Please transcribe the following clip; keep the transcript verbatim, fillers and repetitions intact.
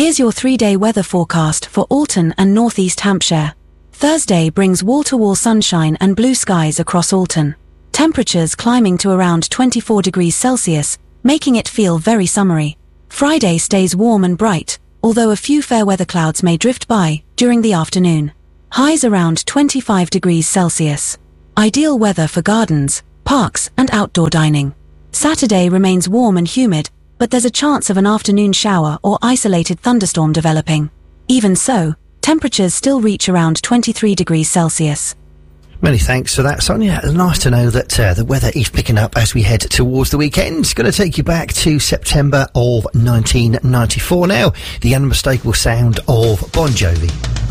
Here's your three-day weather forecast for Alton and North East Hampshire. Thursday brings wall-to-wall sunshine and blue skies across Alton. Temperatures climbing to around twenty-four degrees Celsius, making it feel very summery. Friday stays warm and bright, although a few fair weather clouds may drift by during the afternoon. Highs around twenty-five degrees Celsius. Ideal weather for gardens, parks and outdoor dining. Saturday remains warm and humid, but there's a chance of an afternoon shower or isolated thunderstorm developing. Even so, temperatures still reach around twenty-three degrees Celsius. Many thanks for that, Sonia. Nice to know that uh, the weather is picking up as we head towards the weekend. It's going to take you back to September of nineteen ninety-four now. The unmistakable sound of Bon Jovi.